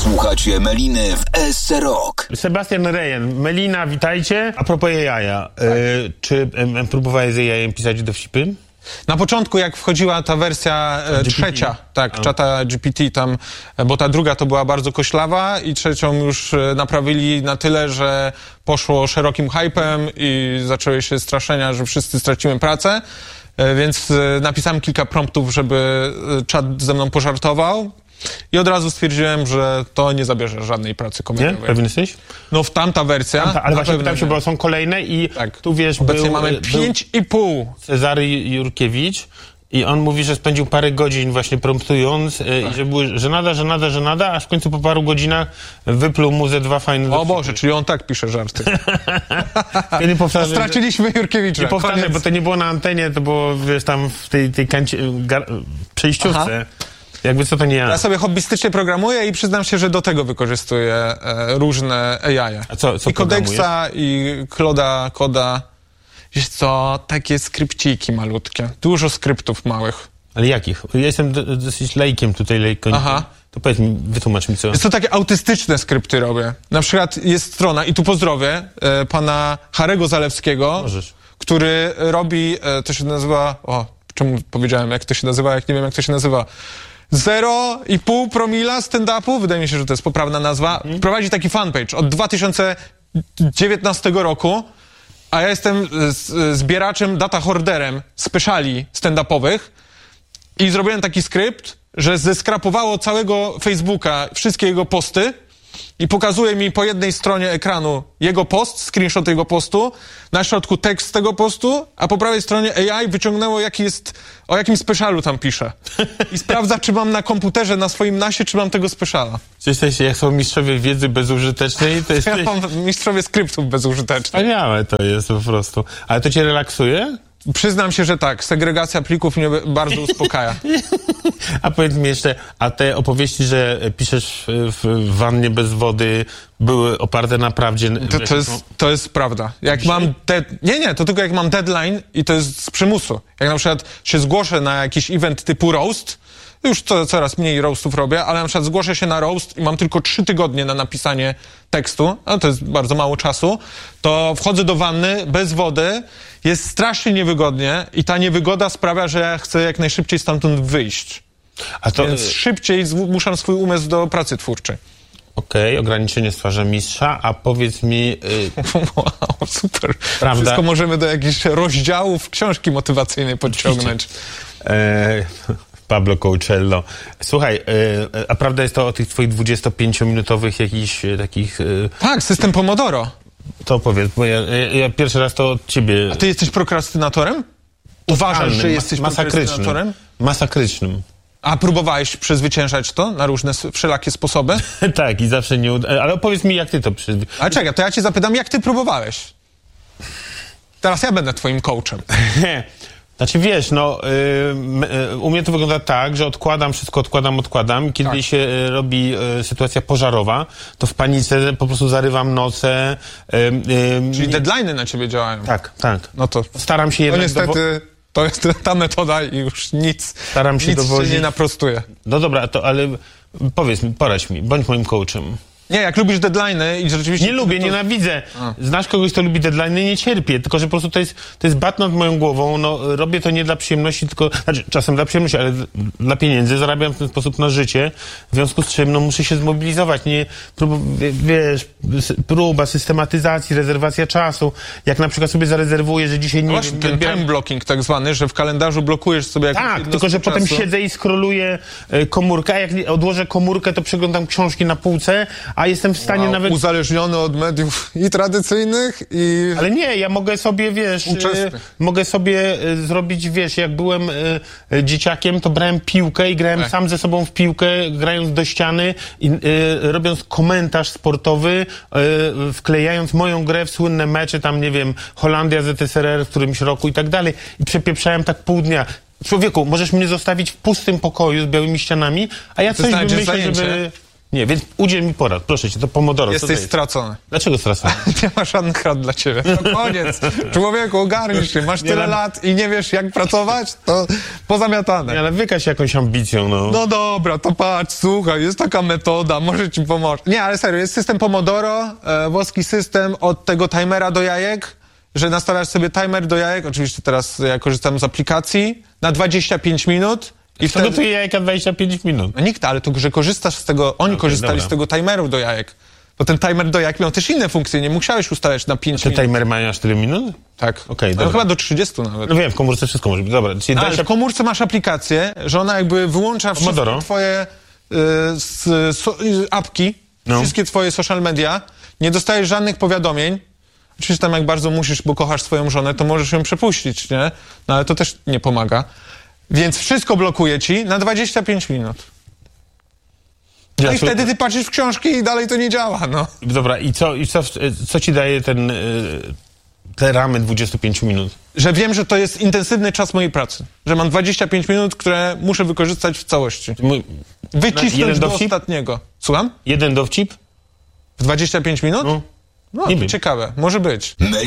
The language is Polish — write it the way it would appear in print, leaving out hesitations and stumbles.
Słuchacie Meliny w SC Rock. Sebastian Rejen, Melina, witajcie. A propos jaja, czy próbowałeś z jajem pisać dowcipy? Na początku, jak wchodziła ta wersja trzecia, tak, czata GPT tam, bo ta druga to była bardzo koślawa i trzecią już naprawili na tyle, że poszło szerokim hypem i zaczęły się straszenia, że wszyscy stracimy pracę, więc napisałem kilka promptów, żeby czat ze mną pożartował. I od razu stwierdziłem, że to nie zabierze żadnej pracy komediowej. Nie? Pewien jesteś? No w tamta wersja. Ale właśnie pytam się, bo są kolejne i tak. Tu wiesz, obecnie mamy 5,5. Cezary Jurkiewicz i on mówi, że spędził parę godzin właśnie promptując i że były żenada, aż w końcu po paru godzinach wypluł mu ze dwa fajne O Boże, czyli on tak pisze żarty. Ja nie powtarzam, straciliśmy Jurkiewicza. Nie powtarzam, bo to nie było na antenie, to było, wiesz, tam w tej przejściówce. Aha. Jakby co to nie ja. Ja sobie hobbystycznie programuję i przyznam się, że do tego wykorzystuję różne AI. A co i Codexa, i Koda. Wiesz co, takie skrypciki malutkie. Dużo skryptów małych. Ale jakich? Ja jestem dosyć laikiem tutaj, Aha. To powiedz mi, wytłumacz mi co. Jest to takie autystyczne skrypty robię. Na przykład jest strona, i tu pozdrowię, pana Harego Zalewskiego, który robi, to się nazywa, czemu powiedziałem, jak to się nazywa, jak nie wiem, jak to się nazywa. 0,5 promila stand-upu, wydaje mi się, że to jest poprawna nazwa, prowadzi taki fanpage od 2019 roku, a ja jestem zbieraczem, data hoarderem speciali stand-upowych i zrobiłem taki skrypt, że zeskrapowało całego Facebooka wszystkie jego posty i pokazuje mi po jednej stronie ekranu jego post, screenshot jego postu, na środku tekst tego postu, a po prawej stronie AI wyciągnęło o jakim specialu tam pisze. I sprawdza, czy mam na komputerze, na swoim nasie, czy mam tego speciala. Jesteście, jak są mistrzowie wiedzy bezużytecznej, to jesteś... Ja mam mistrzowie skryptów bezużytecznych. Wspaniałe to jest po prostu. Ale to cię relaksuje? Przyznam się, że tak. Segregacja plików mnie bardzo uspokaja. A powiedz mi jeszcze, a te opowieści, że piszesz w wannie bez wody, były oparte na prawdzie? To jest prawda. Jak mam Nie, to tylko jak mam deadline i to jest z przymusu. Jak na przykład się zgłoszę na jakiś event typu roast, już coraz mniej roastów robię, ale na przykład zgłoszę się na roast i mam tylko 3 tygodnie na napisanie tekstu, a to jest bardzo mało czasu, to wchodzę do wanny bez wody, jest strasznie niewygodnie i ta niewygoda sprawia, że ja chcę jak najszybciej stamtąd wyjść. Więc szybciej zmuszam swój umysł do pracy twórczej. Okej, ograniczenie stwarza mistrza, a powiedz mi... Wow, super. Prawda? Wszystko możemy do jakichś rozdziałów książki motywacyjnej podciągnąć. Pablo Coachello. Słuchaj, a prawda jest to o tych twoich 25-minutowych jakichś takich... Tak, system Pomodoro. To powiedz, bo ja pierwszy raz to od ciebie... A ty jesteś prokrastynatorem? Uważasz, że jesteś prokrastynatorem? Masakrycznym. A próbowałeś przezwyciężać to na różne wszelakie sposoby? Tak, i zawsze nie uda... Ale opowiedz mi, jak ty to Ale czekaj, to ja cię zapytam, jak ty próbowałeś? Teraz ja będę twoim coachem. Znaczy wiesz, u mnie to wygląda tak, że odkładam wszystko, odkładam. Kiedy się robi sytuacja pożarowa, to w panice po prostu zarywam noce. Czyli deadline'y na ciebie działają. Tak. No to staram się jednak... niestety, to jest ta metoda i już nic dowozić. się nie naprostuje. No dobra, ale powiedz mi, poradź mi, bądź moim coachem. Nie, jak lubisz deadline'y i rzeczywiście... Nie lubię, nienawidzę. Znasz kogoś, kto lubi deadline'y, nie cierpię. Tylko, że po prostu to jest bat nad moją głową. Robię to nie dla przyjemności, tylko... Znaczy, czasem dla przyjemności, ale dla pieniędzy. Zarabiam w ten sposób na życie. W związku z czym, muszę się zmobilizować. Próba systematyzacji, rezerwacja czasu. Jak na przykład sobie zarezerwuję, że dzisiaj nie... Właśnie, ten time blocking tak zwany, że w kalendarzu blokujesz sobie... Tak, tylko, że potem siedzę i scrolluję komórkę, a jak odłożę komórkę, to przeglądam książki na półce, a jestem w stanie nawet... Uzależniony od mediów i tradycyjnych, i... Ale nie, ja mogę sobie, mogę sobie zrobić, jak byłem dzieciakiem, to brałem piłkę i grałem sam ze sobą w piłkę, grając do ściany i robiąc komentarz sportowy, wklejając moją grę w słynne mecze, tam, nie wiem, Holandia, ZSRR w którymś roku i tak dalej. I przepieprzałem tak pół dnia. Człowieku, możesz mnie zostawić w pustym pokoju z białymi ścianami, a ja coś wymyślę, żeby... Nie, więc udziel mi porad, proszę cię, to Pomodoro. Jesteś stracony. Dlaczego stracony? Nie ma żadnych rad dla ciebie. No koniec. Człowieku, ogarnij się. Masz tyle lat i nie wiesz, jak pracować? To pozamiatane. Nie, ale wykaż jakąś ambicją, no. No dobra, to patrz, słuchaj, jest taka metoda, może ci pomoże. Nie, ale serio, jest system Pomodoro, włoski system od tego timera do jajek, że nastawiasz sobie timer do jajek, oczywiście teraz ja korzystam z aplikacji, na 25 minut. I wtedy gotuje jajka 25 minut. No nikt, ale to, że korzystasz z tego, oni korzystali z tego timeru do jajek. Bo ten timer do jajek miał też inne funkcje, nie musiałeś ustalać na 5 minut. Te timery mają aż 4 minut? Tak. Okej, no chyba do 30 nawet. No wiem, w komórce wszystko może być. Dobra. Czyli ale w komórce masz aplikację, że ona jakby wyłącza wszystkie twoje apki, wszystkie twoje social media, nie dostajesz żadnych powiadomień. Oczywiście tam jak bardzo musisz, bo kochasz swoją żonę, to możesz ją przepuścić, nie? No ale to też nie pomaga. Więc wszystko blokuje ci na 25 minut. No i wtedy ty patrzysz w książki i dalej to nie działa, no. Dobra, i co ci daje te ramy 25 minut? Że wiem, że to jest intensywny czas mojej pracy. Że mam 25 minut, które muszę wykorzystać w całości. Wycisnąć do ostatniego. Słucham? Jeden dowcip? W 25 minut? No, to ciekawe. Może być.